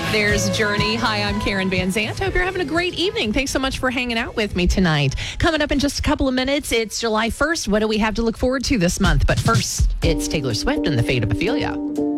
There's Journey. Hi, I'm Karen Van Zant. Hope you're having a great evening. Thanks so much for hanging out with me tonight. Coming up in just a couple of minutes, it's July 1st. What do we have to look forward to this month? But first, it's Taylor Swift and the Fate of Ophelia.